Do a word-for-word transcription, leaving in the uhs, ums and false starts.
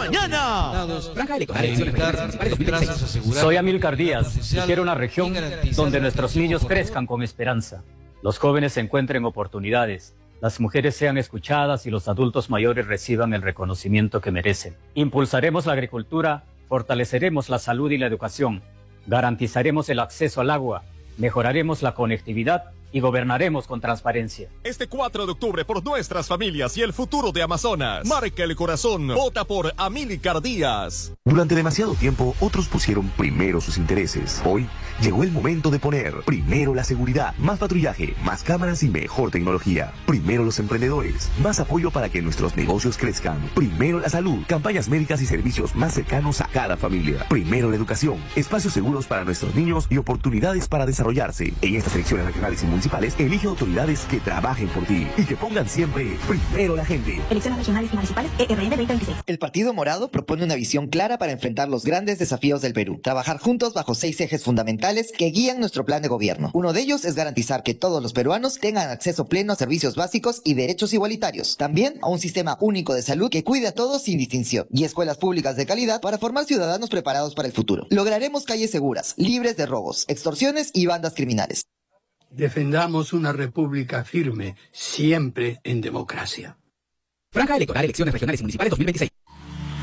mañana. Franja electoral, elecciones regionales municipales dos mil veintiséis. Soy Amílcar Díaz y quiero una región donde nuestros niños crezcan con esperanza, los jóvenes encuentren oportunidades, las mujeres sean escuchadas y los adultos mayores reciban el reconocimiento que merecen. Impulsaremos la agricultura, fortaleceremos la salud y la educación, garantizaremos el acceso al agua, mejoraremos la conectividad y gobernaremos con transparencia. Este cuatro de octubre, por nuestras familias y el futuro de Amazonas. Marca el corazón. Vota por Amílcar Díaz. Durante demasiado tiempo, otros pusieron primero sus intereses. Hoy llegó el momento de poner primero la seguridad, más patrullaje, más cámaras y mejor tecnología. Primero los emprendedores, más apoyo para que nuestros negocios crezcan. Primero la salud, campañas médicas y servicios más cercanos a cada familia. Primero la educación, espacios seguros para nuestros niños y oportunidades para desarrollarse. En estas elecciones regionales y municipales, elige autoridades que trabajen por ti y que pongan siempre primero la gente. Elecciones regionales y municipales E R N veinte veintiséis. El Partido Morado propone una visión clara para enfrentar los grandes desafíos del Perú. Trabajar juntos bajo seis ejes fundamentales que guían nuestro plan de gobierno. Uno de ellos es garantizar que todos los peruanos tengan acceso pleno a servicios básicos y derechos igualitarios. También a un sistema único de salud que cuide a todos sin distinción. Y escuelas públicas de calidad para formar ciudadanos preparados para el futuro. Lograremos calles seguras, libres de robos, extorsiones y bandas criminales. Defendamos una república firme, siempre en democracia. Franja electoral, elecciones regionales y municipales dos mil veintiséis.